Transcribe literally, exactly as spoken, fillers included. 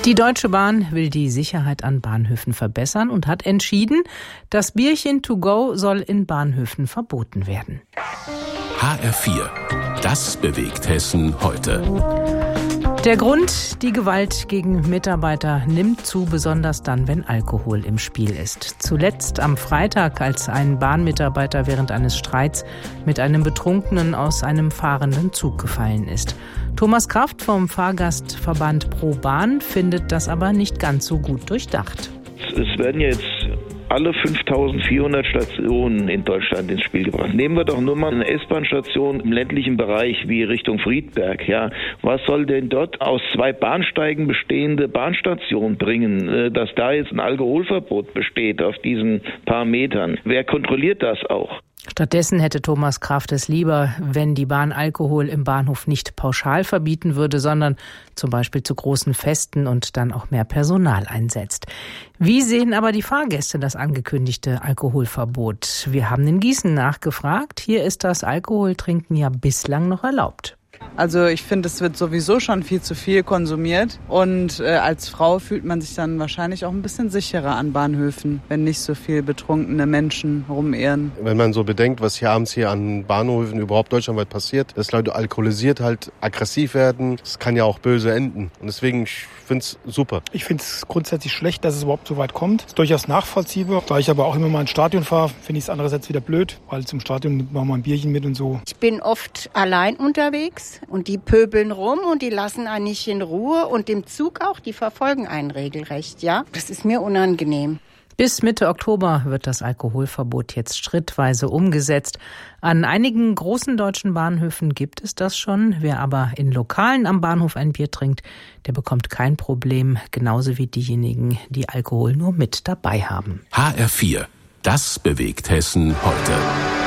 Die Deutsche Bahn will die Sicherheit an Bahnhöfen verbessern und hat entschieden, das Bierchen to go soll in Bahnhöfen verboten werden. H R vier. Das bewegt Hessen heute. Der Grund, die Gewalt gegen Mitarbeiter nimmt zu, besonders dann, wenn Alkohol im Spiel ist. Zuletzt am Freitag, als ein Bahnmitarbeiter während eines Streits mit einem Betrunkenen aus einem fahrenden Zug gefallen ist. Thomas Kraft vom Fahrgastverband Pro Bahn findet das aber nicht ganz so gut durchdacht. Es werden jetzt alle fünftausendvierhundert Stationen in Deutschland ins Spiel gebracht. Nehmen wir doch nur mal eine S-Bahn-Station im ländlichen Bereich wie Richtung Friedberg. Ja, was soll denn dort aus zwei Bahnsteigen bestehende Bahnstation bringen, dass da jetzt ein Alkoholverbot besteht auf diesen paar Metern? Wer kontrolliert das auch? Stattdessen hätte Thomas Kraft es lieber, wenn die Bahn Alkohol im Bahnhof nicht pauschal verbieten würde, sondern zum Beispiel zu großen Festen und dann auch mehr Personal einsetzt. Wie sehen aber die Fahrgäste das angekündigte Alkoholverbot? Wir haben in Gießen nachgefragt. Hier ist das Alkoholtrinken ja bislang noch erlaubt. Also ich finde, es wird sowieso schon viel zu viel konsumiert und äh, als Frau fühlt man sich dann wahrscheinlich auch ein bisschen sicherer an Bahnhöfen, wenn nicht so viel betrunkene Menschen rumirren. Wenn man so bedenkt, was hier abends hier an Bahnhöfen überhaupt deutschlandweit passiert, dass Leute alkoholisiert halt aggressiv werden, das kann ja auch böse enden und deswegen ich finde es super. Ich finde es grundsätzlich schlecht, dass es überhaupt so weit kommt. Ist durchaus nachvollziehbar. Da ich aber auch immer mal ins Stadion fahre, finde ich es andererseits wieder blöd, weil zum Stadion nimmt man mal ein Bierchen mit und so. Ich bin oft allein unterwegs. Und die pöbeln rum und die lassen einen nicht in Ruhe. Und im Zug auch, die verfolgen einen regelrecht, ja. Das ist mir unangenehm. Bis Mitte Oktober wird das Alkoholverbot jetzt schrittweise umgesetzt. An einigen großen deutschen Bahnhöfen gibt es das schon. Wer aber in Lokalen am Bahnhof ein Bier trinkt, der bekommt kein Problem. Genauso wie diejenigen, die Alkohol nur mit dabei haben. H R vier. Das bewegt Hessen heute.